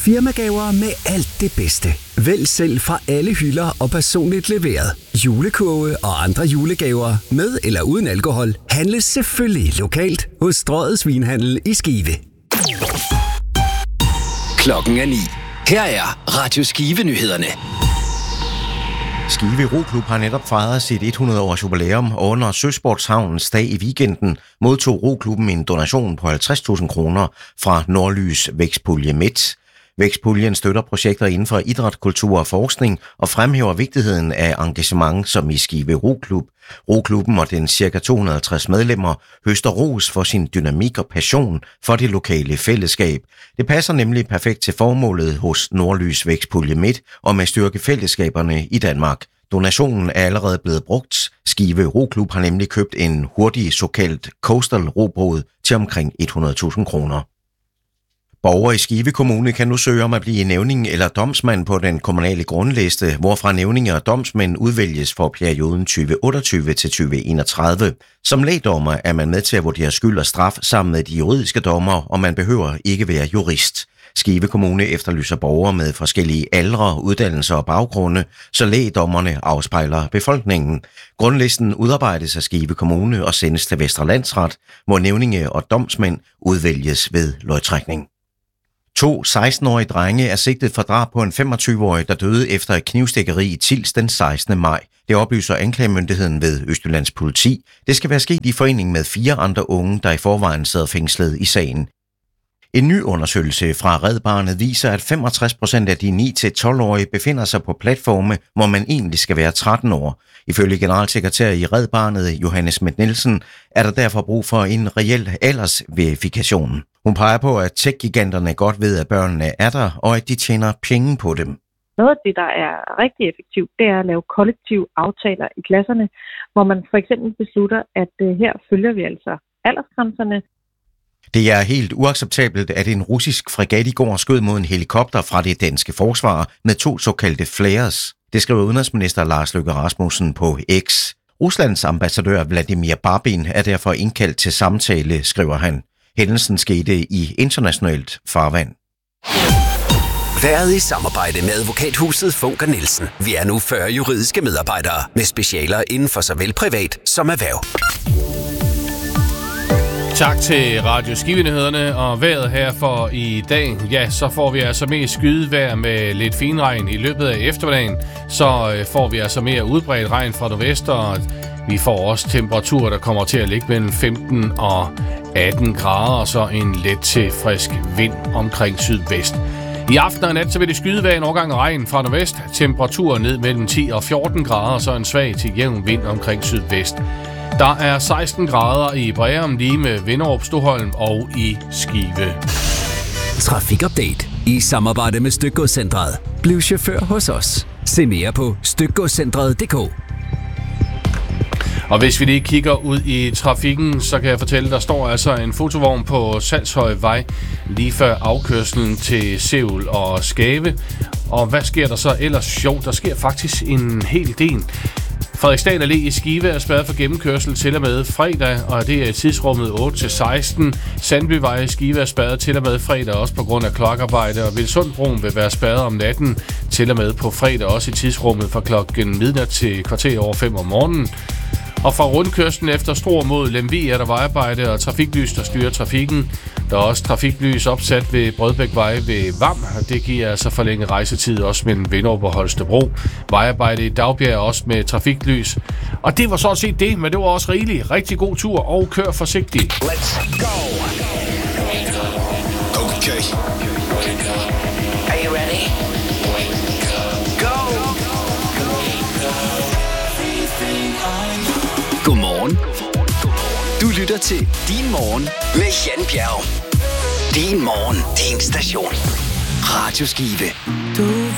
Firmagaver med alt det bedste. Vælg selv fra alle hylder og personligt leveret. Julekurve og andre julegaver med eller uden alkohol handles selvfølgelig lokalt hos Strøget Svinhandel i Skive. Klokken er 9. Her er Radio Skive-nyhederne. Skive Roklub har netop fejret sit 100-års jubilæum, og under Søsportshavnens dag i weekenden modtog Roklubben en donation på 50.000 kroner fra Nordlys Vækstpulje Midt. Vækstpuljen støtter projekter inden for idræt, kultur og forskning og fremhæver vigtigheden af engagement som i Skive Roklub. Roklubben og den ca. 250 medlemmer høster ros for sin dynamik og passion for det lokale fællesskab. Det passer nemlig perfekt til formålet hos Nordlys Vækstpulje Midt om at styrke fællesskaberne i Danmark. Donationen er allerede blevet brugt. Skive Roklub har nemlig købt en hurtig såkaldt coastal robåd til omkring 100.000 kroner. Borgere i Skive Kommune kan nu søge om at blive nævning eller domsmand på den kommunale grundliste, hvorfra nævninger og domsmænd udvælges for perioden 2028 til 2031. Som lægdommer er man med til at vurdere skyld og straf sammen med de juridiske dommer, og man behøver ikke være jurist. Skive Kommune efterlyser borgere med forskellige aldre, uddannelser og baggrunde, så lægdommerne afspejler befolkningen. Grundlisten udarbejdes af Skive Kommune og sendes til Vestre Landsret, hvor nævninge og domsmænd udvælges ved lodtrækning. 2 16-årige drenge er sigtet for drab på en 25-årig, der døde efter et knivstikkeri i Tils den 16. maj. Det oplyser anklagemyndigheden ved Østjyllands politi. Det skal være sket i forening med 4 andre unge, der i forvejen sidder fængslet i sagen. En ny undersøgelse fra Red Barnet viser, at 65% af de 9-12-årige befinder sig på platforme, hvor man egentlig skal være 13 år. Ifølge generalsekretær i Red Barnet, Johannes Schmidt Nielsen, er der derfor brug for en reel aldersverifikation. Hun peger på, at tech-giganterne godt ved, at børnene er der, og at de tjener penge på dem. Noget af det, der er rigtig effektivt, det er at lave kollektive aftaler i klasserne, hvor man for eksempel beslutter, at her følger vi altså aldersgrænserne. Det er helt uacceptabelt, at en russisk fregat i går skød mod en helikopter fra det danske forsvar med 2 såkaldte flares. Det skriver udenrigsminister Lars Løkke Rasmussen på X. Ruslands ambassadør Vladimir Barbin er derfor indkaldt til samtale, skriver han. Hændelsen skete i internationalt farvand. Været i samarbejde med advokathuset Funker Nielsen. Vi er nu 40 juridiske medarbejdere med specialer inden for såvel privat som erhverv. Tak til Radio Skive-nyhederne og vejret her for i dag. Ja, så får vi altså mere skydevejr med lidt finregn i løbet af eftermiddagen. Så får vi altså mere udbredt regn fra nordvest, og vi får også temperaturer, der kommer til at ligge mellem 15 og 18 grader, og så en let til frisk vind omkring sydvest. I aften og nat så vil det skydevejr en overgang af regn fra nordvest. Temperaturer ned mellem 10 og 14 grader, og så en svag til jævn vind omkring sydvest. Der er 16 grader i Breum, lige med Vinderup, Stoholm og i Skive. Trafikupdate i samarbejde med Stykgodscentret. Bliv chauffør hos os. Se mere på stykgodscentret.dk. Og hvis vi lige kigger ud i trafikken, så kan jeg fortælle, der står altså en fotovogn på Salshøjvej lige før afkørslen til Sevel og Skave. Og hvad sker der så ellers? Jo, der sker faktisk en hel del. Frederiksdal Allé i Skive er spærret for gennemkørsel til og med fredag, og det er i tidsrummet 8-16. Sandbyvej i Skive er spærret til og med fredag også på grund af kloakarbejde, og Vilsundbroen vil være spærret om natten til og med på fredag også i tidsrummet fra klokken midnat til kvarter over 5 om morgenen. Og fra rundkørslen efter Struer mod Lemvig er der vejarbejde og trafiklys, der styrer trafikken. Der er også trafiklys opsat ved Brødbækvej ved Vam, og det giver altså forlænget rejsetid også mellem Vinderup og Holstebro. Vejarbejde i Dagbjerg også med trafiklys. Og det var så set det, men det var også rigeligt. Rigtig god tur og kør forsigtigt. Let's go! Okay. Are you ready? Go! Godmorgen. Du lytter til Din Morgen med Jan Bjerg. Din Morgen, din station. Radio Skive.